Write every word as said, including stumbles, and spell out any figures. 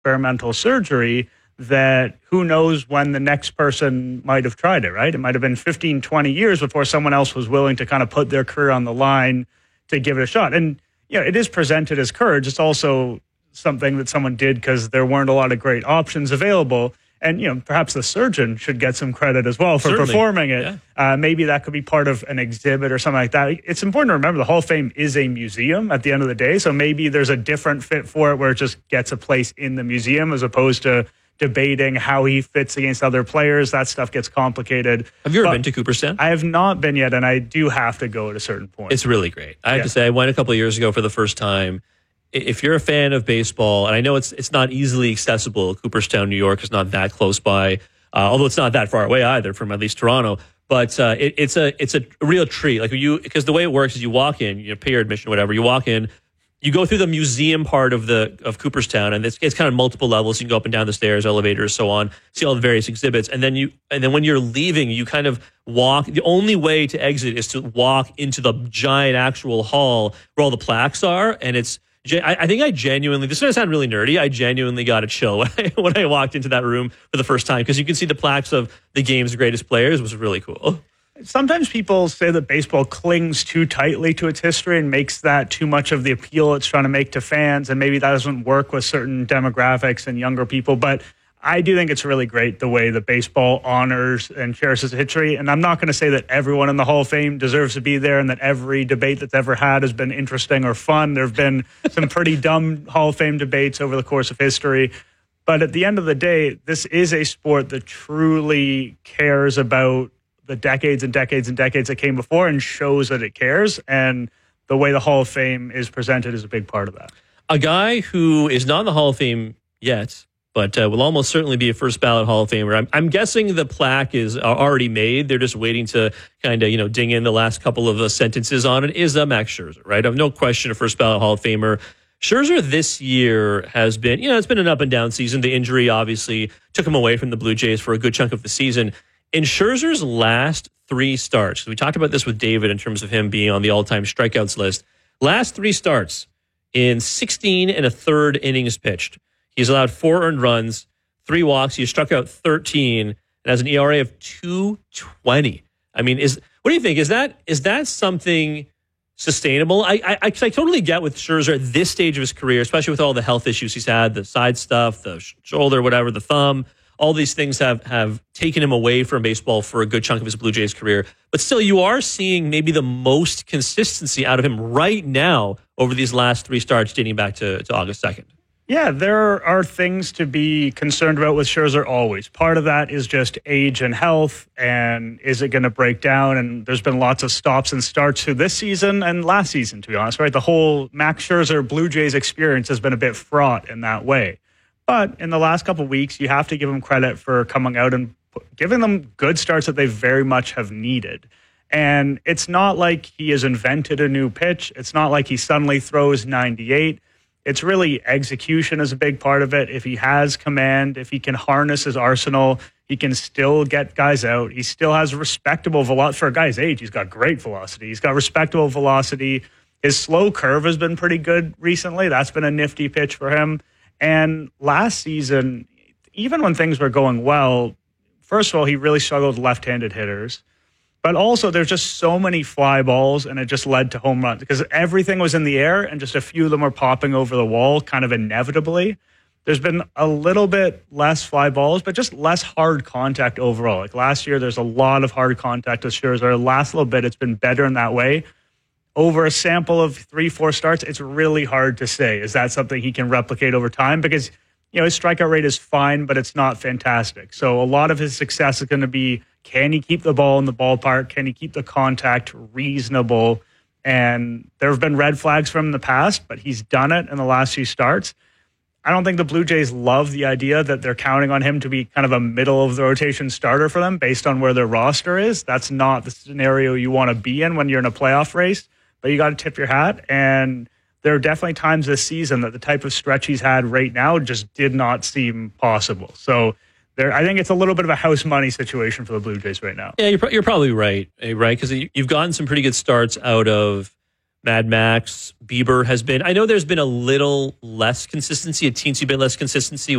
experimental surgery that who knows when the next person might have tried it, right? It might have been fifteen, twenty years before someone else was willing to kind of put their career on the line to give it a shot. And, you know, it is presented as courage. It's also something that someone did because there weren't a lot of great options available. And, you know, perhaps the surgeon should get some credit as well for Certainly. performing it. Yeah. Uh, maybe that could be part of an exhibit or something like that. It's important to remember the Hall of Fame is a museum at the end of the day. So maybe there's a different fit for it where it just gets a place in the museum as opposed to debating how he fits against other players. That stuff gets complicated. Have you ever but been to Cooperstown? I have not been yet, and I do have to go at a certain point. It's really great. I have yeah. to say, I went a couple of years ago for the first time. If you're a fan of baseball, and I know it's it's not easily accessible, Cooperstown, New York is not that close by, uh, although it's not that far away either from at least Toronto. But uh, it, it's a it's a real treat. Like you, because the way it works is you walk in, you know, pay your admission, whatever. You walk in, you go through the museum part of the of Cooperstown, and it's it's kind of multiple levels. You can go up and down the stairs, elevators, so on. See all the various exhibits, and then you and then when you're leaving, you kind of walk. The only way to exit is to walk into the giant actual hall where all the plaques are, and it's. I think I genuinely, this is going to sound really nerdy, I genuinely got a chill when I, when I walked into that room for the first time because you can see the plaques of the game's greatest players. It was really cool. Sometimes people say that baseball clings too tightly to its history and makes that too much of the appeal it's trying to make to fans, and maybe that doesn't work with certain demographics and younger people. But I do think it's really great the way that baseball honors and cherishes history. And I'm not going to say that everyone in the Hall of Fame deserves to be there and that every debate that's ever had has been interesting or fun. There have been some pretty dumb Hall of Fame debates over the course of history. But at the end of the day, this is a sport that truly cares about the decades and decades and decades that came before and shows that it cares. And the way the Hall of Fame is presented is a big part of that. A guy who is not in the Hall of Fame yet, but uh, will almost certainly be a first ballot Hall of Famer. I'm, I'm guessing the plaque is already made. They're just waiting to kind of, you know, ding in the last couple of uh, sentences on it. Is uh, Max Scherzer, right? I've no question a first ballot Hall of Famer. Scherzer this year has been, you know, it's been an up and down season. The injury obviously took him away from the Blue Jays for a good chunk of the season. In Scherzer's last three starts, we talked about this with David in terms of him being on the all-time strikeouts list. Last three starts in sixteen and a third innings pitched. He's allowed four earned runs, three walks. He struck out thirteen and has an E R A of two twenty. I mean, is what do you think? Is that is that something sustainable? I I, I totally get with Scherzer at this stage of his career, especially with all the health issues he's had, the side stuff, the shoulder, whatever, the thumb. All these things have, have taken him away from baseball for a good chunk of his Blue Jays career. But still, you are seeing maybe the most consistency out of him right now over these last three starts dating back to, to August second. Yeah, there are things to be concerned about with Scherzer always. Part of that is just age and health, and is it going to break down? And there's been lots of stops and starts through this season and last season, to be honest, right? The whole Max Scherzer Blue Jays experience has been a bit fraught in that way. But in the last couple of weeks, you have to give him credit for coming out and giving them good starts that they very much have needed. And it's not like he has invented a new pitch. It's not like he suddenly throws ninety-eight. It's really execution is a big part of it. If he has command, if he can harness his arsenal, he can still get guys out. He still has respectable velocity. For a guy's age, he's got great velocity. He's got respectable velocity. His slow curve has been pretty good recently. That's been a nifty pitch for him. And last season, even when things were going well, first of all, he really struggled with left-handed hitters. But also, there's just so many fly balls, and it just led to home runs because everything was in the air, and just a few of them were popping over the wall kind of inevitably. There's been a little bit less fly balls, but just less hard contact overall. Like last year, there's a lot of hard contact with Scherzer. Last little bit, it's been better in that way. Over a sample of three, four starts, it's really hard to say. Is that something he can replicate over time? Because, you know, his strikeout rate is fine, but it's not fantastic. So a lot of his success is going to be, can he keep the ball in the ballpark? Can he keep the contact reasonable? And there have been red flags from him in the past, but he's done it in the last few starts. I don't think the Blue Jays love the idea that they're counting on him to be kind of a middle of the rotation starter for them based on where their roster is. That's not the scenario you want to be in when you're in a playoff race, but you got to tip your hat. And there are definitely times this season that the type of stretch he's had right now just did not seem possible. So there, I think it's a little bit of a house money situation for the Blue Jays right now. Yeah, you're, you're probably right, right? Because you've gotten some pretty good starts out of Mad Max, Bieber has been. I know there's been a little less consistency, a teensy bit less consistency